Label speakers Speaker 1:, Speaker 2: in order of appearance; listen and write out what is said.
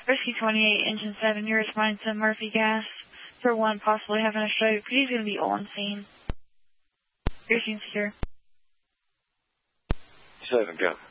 Speaker 1: Rescue 28, Engine 7, you're responding to Murphy Gas for 1, possibly having a stroke. He's going to be on scene. Your scene secure.
Speaker 2: 7, go.